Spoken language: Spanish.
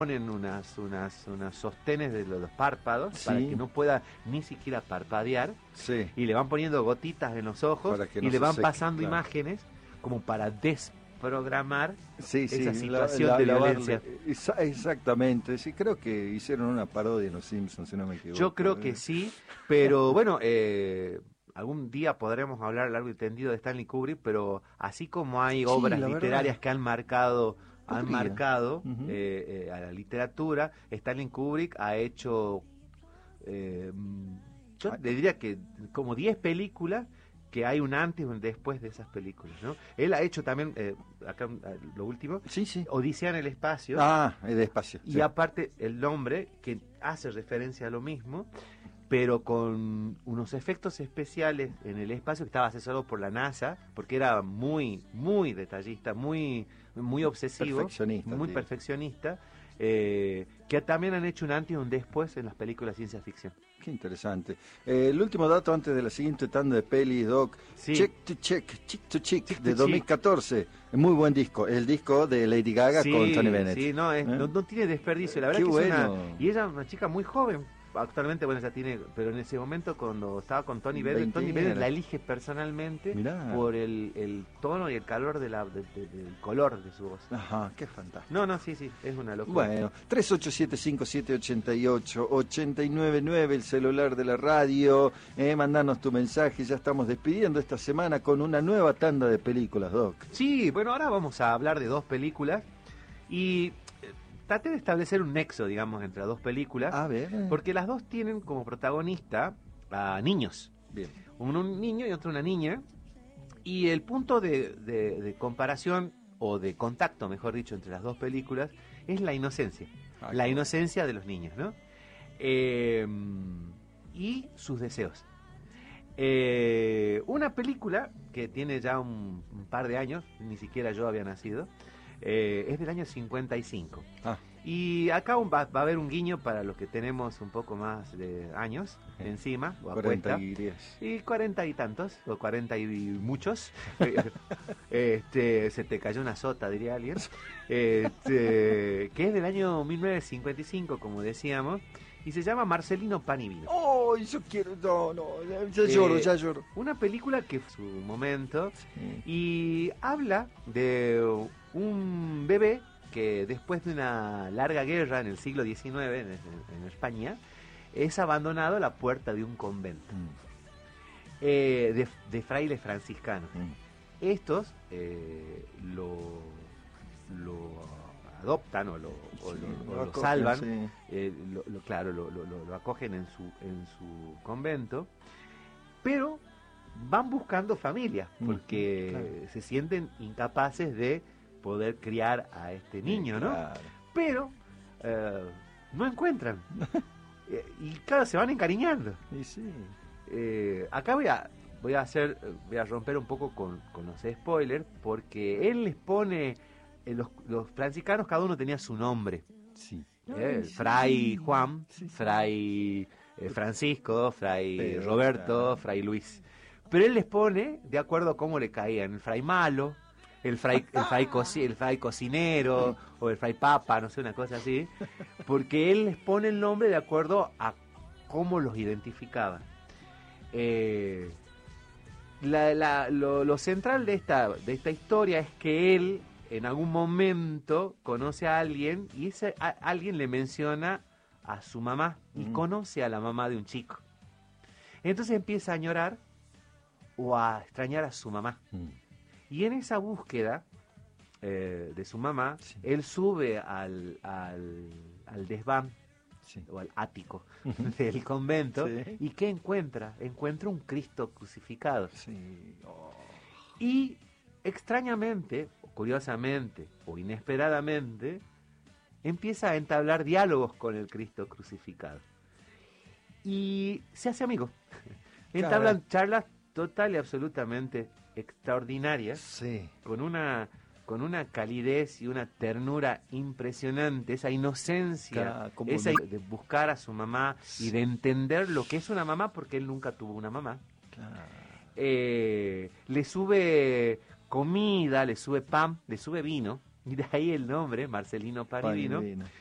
ponen unas sostenes de los párpados Sí. para que no pueda ni siquiera parpadear, Sí. y le van poniendo gotitas en los ojos Para que y no le se van seque, pasando claro. imágenes como para desprogramar Sí, sí, esa situación de violencia. Exactamente, sí, creo que hicieron una parodia en Los Simpsons, si no me equivoco. Yo creo que sí, pero bueno, algún día podremos hablar largo y tendido de Stanley Kubrick, pero así como hay Sí, obras la literarias verdad. que han marcado Podría. Ujú. a la literatura, Stanley Kubrick ha hecho, eh, yo le diría que como 10 películas que hay un antes y un después de esas películas, ¿no? Él ha hecho también, acá lo último, Sí, sí. Odisea en el espacio. Ah, es despacio. Y Sí. aparte el nombre, que hace referencia a lo mismo, pero con unos efectos especiales en el espacio que estaba asesorado por la NASA, porque era muy, muy detallista, muy, muy obsesivo, Perfeccionista, muy tío. perfeccionista, que también han hecho un antes y un después en las películas de ciencia ficción. Qué interesante. El último dato antes de la siguiente tanda de pelis, Doc. Sí. Check to Check, Chick to Chick, Chick to de Chick. 2014. Muy buen disco. El disco de Lady Gaga con Tony Bennett. Sí, no, ¿Eh? no tiene desperdicio, la verdad Qué que bueno. y ella es una chica muy joven. Actualmente, bueno, ya tiene, pero en ese momento cuando estaba con Tony Bennett, 20 Tony Bennett era. la elige personalmente Mirá. por el tono y el calor del color de su voz. Ajá, qué fantástico. No, sí, es una locura. Bueno, 3875788899, el celular de la radio. Mandanos tu mensaje. Ya estamos despidiendo esta semana con una nueva tanda de películas, Doc. Sí, bueno, ahora vamos a hablar de dos películas y traté de establecer un nexo, digamos, entre las dos películas, A ver. porque las dos tienen como protagonista a niños. Bien. Un niño y otro una niña, y el punto de comparación, o de contacto, mejor dicho, entre las dos películas, es la inocencia. Ah, La qué inocencia de los niños, ¿no? Y sus deseos. Una película que tiene ya un par de años, ni siquiera yo había nacido, es del año 55. Ah, Y acá va a haber un guiño para los que tenemos un poco más de años encima, o a 40 cuesta. y 10. Y 40 y tantos, o 40 y muchos. Se te cayó una sota, diría alguien. Que es del año 1955, como decíamos, y se llama Marcelino Pan y Vino. ¡Oh, yo quiero! No, ya lloro, ya lloro. Una película que fue su momento, Sí. y habla de un bebé que después de una larga guerra en el siglo XIX en España, es abandonado a la puerta de un convento de frailes franciscanos. Estos lo adoptan o lo acogen, salvan, sí. lo acogen en su convento, pero van buscando familia porque claro. se sienten incapaces de poder criar a este niño, ¿no? Claro. Pero no encuentran. Y claro, se van encariñando. Y sí. Acá voy a romper un poco con los spoilers, porque él les pone, los franciscanos, cada uno tenía su nombre. Sí. Fray Juan, Sí. Fray Francisco, Fray Pedro, Roberto, claro. Fray Luis. Pero él les pone de acuerdo a cómo le caían. El Fray Malo, el fray cocinero, o el Fray Papa, no sé, una cosa así. Porque él les pone el nombre de acuerdo a cómo los identificaba. Lo central de esta historia es que él en algún momento conoce a alguien, y ese alguien le menciona a su mamá, y conoce a la mamá de un chico. Entonces empieza a añorar o a extrañar a su mamá. Y en esa búsqueda de su mamá, Sí. él sube al desván, Sí. o al ático del convento. Sí. ¿Y qué encuentra? Encuentra un Cristo crucificado. Sí. Oh. Y extrañamente, o curiosamente, o inesperadamente, empieza a entablar diálogos con el Cristo crucificado. Y se hace amigo. Entablan charlas total y absolutamente extraordinarias, Sí. con una calidez y una ternura impresionante, esa inocencia, Como esa de buscar a su mamá y de entender lo que es una mamá, porque él nunca tuvo una mamá. Claro. Le sube comida, le sube pan, le sube vino, y de ahí el nombre, Marcelino Pan y Vino.